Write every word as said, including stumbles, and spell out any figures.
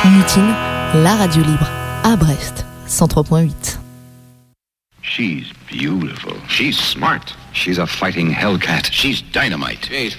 Mutine, la radio libre, à Brest, cent trois point huit. She's beautiful. She's smart. She's a fighting hellcat. She's dynamite. She's